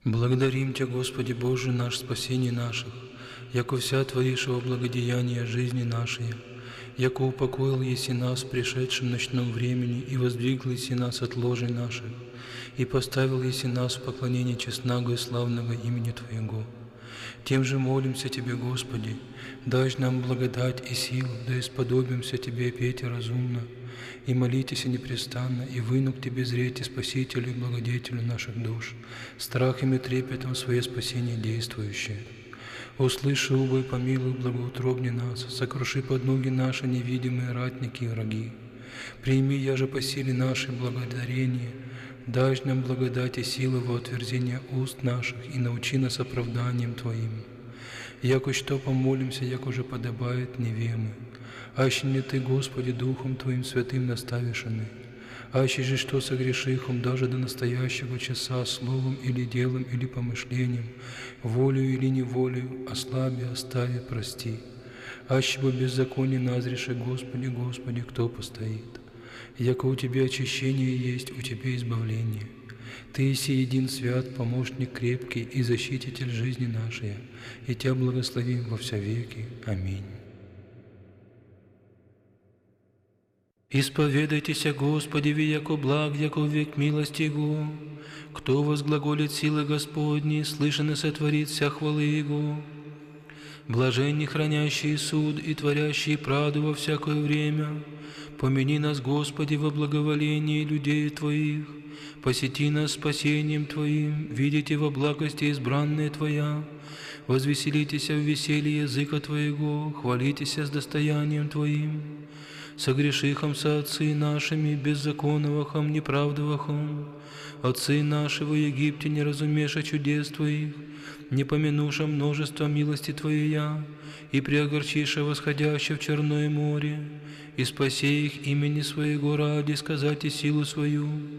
Благодарим Тебя, Господи Боже наш, спасение наших, яко вся Творившего благодеяния жизни нашей, яко упокоил еси нас в пришедшем ночном времени и воздвигл еси нас от ложей наших, и поставил еси нас в поклонение честного и славного имени Твоего. Тем же молимся Тебе, Господи, дай нам благодать и силу, да исподобимся Тебе петь разумно, и молитесь непрестанно, и выну к Тебе зрете Спасителю и Благодетелю наших душ, страхом и трепетом свое спасение действующее. Услыши, убой, помилуй, благоутробни нас, сокруши под ноги наши невидимые ратники и враги. Прими, я же по силе нашей благодарение, дай нам благодать и силы во отверзение уст наших и научи нас оправданием Твоим. Яко что помолимся, яко же подобает невемы. Аще не Ты, Господи, Духом Твоим святым наставишены, аще же что согрешихом даже до настоящего часа словом или делом или помышлением, волею или неволею, ослаби, остави, прости. Аще бы беззаконие назреше, Господи, Господи, кто постоит? Яко у Тебя очищение есть, у Тебя избавление. Ты еси един свят, помощник крепкий и защититель жизни нашей, и Тебя благословим во вся веки. Аминь. Исповедайтеся, Господи, яко благ, яко век милости Его. Кто возглаголит силы Господни, слышен и сотворит вся хвалы Его. Блаженни, хранящие суд и творящие правду во всякое время. Помяни нас, Господи, во благоволении людей Твоих. Посети нас спасением Твоим, видите во благости избранные Твоя. Возвеселитесь в веселье языка Твоего, хвалитесь с достоянием Твоим. Согрешихом со отцы нашими, беззаконовахом, неправдовахом. Отцы наши во Египте не разумеша чудес Твоих, не помянуша множество милости Твоя, и преогорчиша восходяще в Черное море, и спаси их имени Своего ради, сказать и силу свою.